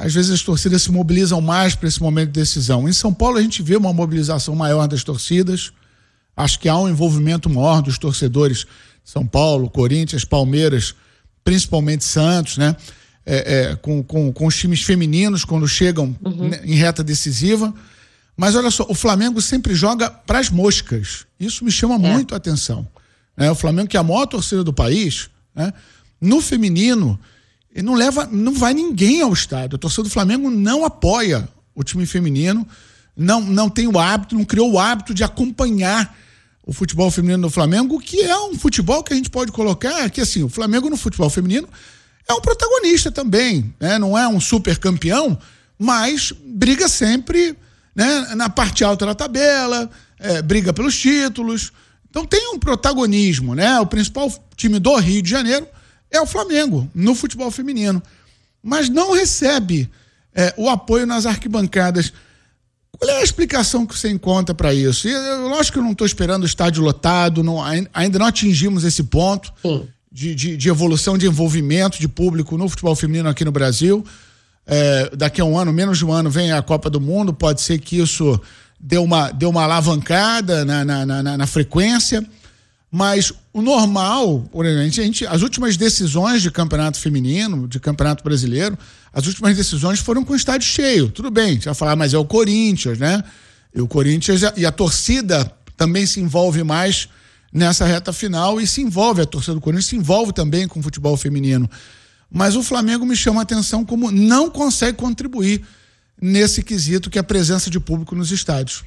às vezes as torcidas se mobilizam mais para esse momento de decisão. Em São Paulo a gente vê uma mobilização maior das torcidas, acho que há um envolvimento maior dos torcedores, São Paulo, Corinthians, Palmeiras, principalmente Santos, né? Com os times femininos quando chegam em reta decisiva. Mas olha só, o Flamengo sempre joga para as moscas. Isso me chama muito a atenção. O Flamengo, que é a maior torcida do país, né? No feminino, não vai ninguém ao estádio. A torcida do Flamengo não apoia o time feminino, não tem o hábito, não criou o hábito de acompanhar o futebol feminino do Flamengo, que é um futebol que a gente pode colocar que, assim, o Flamengo no futebol feminino é um protagonista também, né? Não é um super campeão, mas briga sempre, né, na parte alta da tabela, briga pelos títulos, então tem um protagonismo, né? O principal time do Rio de Janeiro é o Flamengo no futebol feminino, mas não recebe o apoio nas arquibancadas. Qual é a explicação que você encontra para isso? Lógico que eu não estou esperando o estádio lotado, ainda não atingimos esse ponto de evolução, de envolvimento de público no futebol feminino aqui no Brasil. Daqui a um ano, menos de um ano, vem a Copa do Mundo, pode ser que isso dê uma alavancada na frequência, mas o normal, por exemplo, as últimas decisões de campeonato feminino, de campeonato brasileiro, as últimas decisões foram com o estádio cheio. Tudo bem, você vai falar, mas é o Corinthians, né? E o Corinthians e a torcida também se envolve mais nessa reta final e a torcida do Corinthians se envolve também com o futebol feminino. Mas o Flamengo me chama a atenção como não consegue contribuir nesse quesito que é a presença de público nos estádios.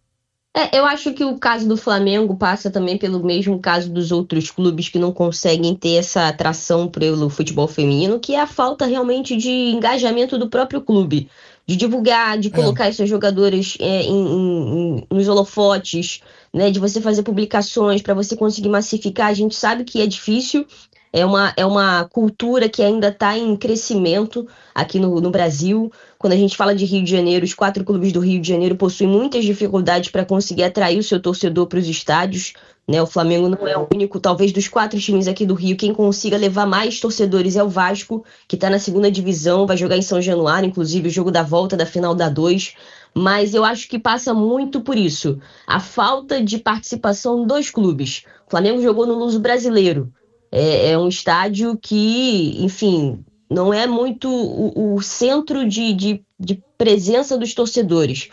Eu acho que o caso do Flamengo passa também pelo mesmo caso dos outros clubes que não conseguem ter essa atração pelo futebol feminino, que é a falta realmente de engajamento do próprio clube, de divulgar, de colocar essas jogadoras nos holofotes, né, de você fazer publicações para você conseguir massificar. A gente sabe que é difícil, é uma cultura que ainda está em crescimento aqui no Brasil. Quando a gente fala de Rio de Janeiro, os 4 clubes do Rio de Janeiro possuem muitas dificuldades para conseguir atrair o seu torcedor para os estádios, né? O Flamengo não é o único, talvez dos 4 times aqui do Rio, quem consiga levar mais torcedores é o Vasco, que está na 2ª divisão, vai jogar em São Januário, inclusive o jogo da volta da final da 2. Mas eu acho que passa muito por isso, a falta de participação dos clubes. O Flamengo jogou no Luso Brasileiro. É um estádio que, enfim, não é muito o centro de presença dos torcedores.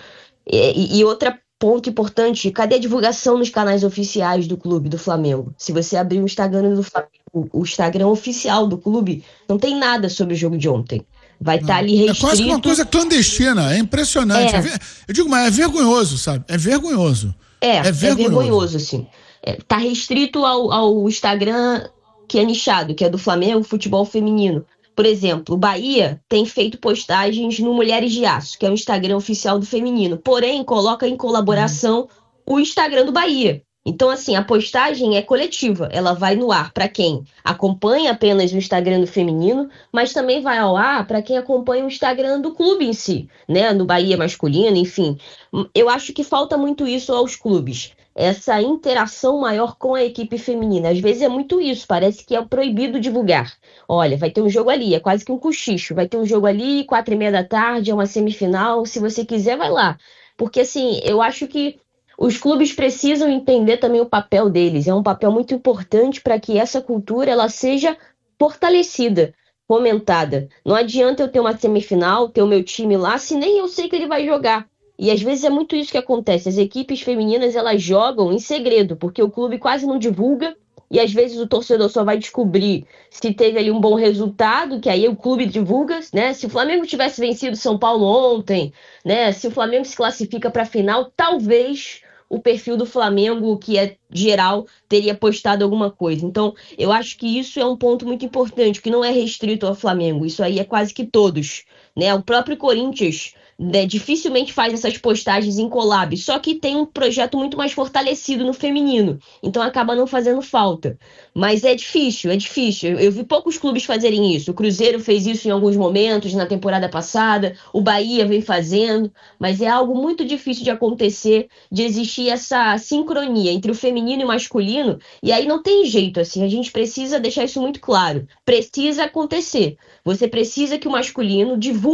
E outro ponto importante, cadê a divulgação nos canais oficiais do clube, do Flamengo? Se você abrir o Instagram do Flamengo, o Instagram oficial do clube, não tem nada sobre o jogo de ontem. Vai estar ali restrito. É quase uma coisa clandestina, é impressionante. Eu digo, mas é vergonhoso, sabe? É vergonhoso. É vergonhoso, sim. Tá restrito ao Instagram, que é nichado, que é do Flamengo, futebol feminino. Por exemplo, o Bahia tem feito postagens no Mulheres de Aço, que é o Instagram oficial do feminino, porém coloca em colaboração o Instagram do Bahia. Então, assim, a postagem é coletiva, ela vai no ar para quem acompanha apenas o Instagram do feminino, mas também vai ao ar para quem acompanha o Instagram do clube em si, né, no Bahia masculino, enfim. Eu acho que falta muito isso aos clubes, essa interação maior com a equipe feminina. Às vezes é muito isso, parece que é proibido divulgar. Olha, vai ter um jogo ali, é quase que um cochicho, vai ter um jogo ali, 4h30 da tarde, é uma semifinal, se você quiser, vai lá. Porque, assim, eu acho que os clubes precisam entender também o papel deles. É um papel muito importante para que essa cultura ela seja fortalecida, fomentada. Não adianta eu ter uma semifinal, ter o meu time lá, se nem eu sei que ele vai jogar. E às vezes é muito isso que acontece. As equipes femininas elas jogam em segredo, porque o clube quase não divulga. E às vezes o torcedor só vai descobrir se teve ali um bom resultado, que aí o clube divulga, né? Se o Flamengo tivesse vencido São Paulo ontem, né? Se o Flamengo se classifica para a final, talvez o perfil do Flamengo, que é geral, teria postado alguma coisa. Então, eu acho que isso é um ponto muito importante, que não é restrito ao Flamengo. Isso aí é quase que todos, né? O próprio Corinthians, né, dificilmente faz essas postagens em collab, só que tem um projeto muito mais fortalecido no feminino, então acaba não fazendo falta. Mas é difícil. Eu vi poucos clubes fazerem isso. O Cruzeiro fez isso em alguns momentos na temporada passada, o Bahia vem fazendo, mas é algo muito difícil de acontecer, de existir essa sincronia entre o feminino e o masculino, e aí não tem jeito, assim, a gente precisa deixar isso muito claro. Precisa acontecer. Você precisa que o masculino divulgue